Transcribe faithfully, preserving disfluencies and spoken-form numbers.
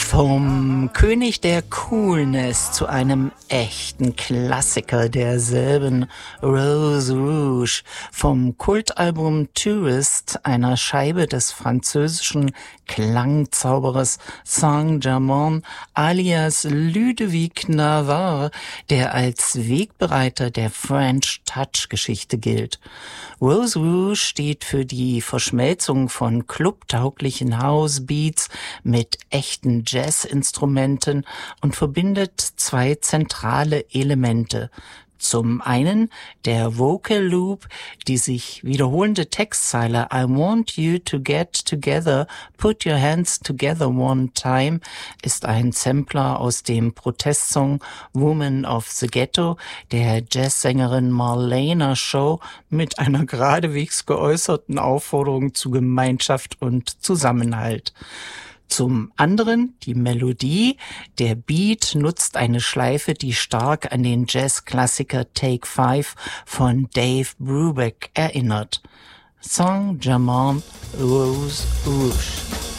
Vom König der Coolness zu einem echten Klassiker derselben Rose Rouge, vom Kultalbum Tourist, einer Scheibe des französischen Klangzauberers Saint-Germain alias Ludovic Navarre, der als Wegbereiter der French Touch-Geschichte gilt. Rose Rouge steht für die Verschmelzung von clubtauglichen House-Beats mit echten Jazz-Instrumenten und verbindet zwei zentrale Elemente. Zum einen der Vocal Loop, die sich wiederholende Textzeile I want you to get together, put your hands together one time ist ein Sampler aus dem Protestsong Woman of the Ghetto der Jazzsängerin Marlena Shaw mit einer geradewegs geäußerten Aufforderung zu Gemeinschaft und Zusammenhalt. Zum anderen die Melodie. Der Beat nutzt eine Schleife, die stark an den Jazzklassiker Take Five von Dave Brubeck erinnert. Saint-Germain Rose Rouge.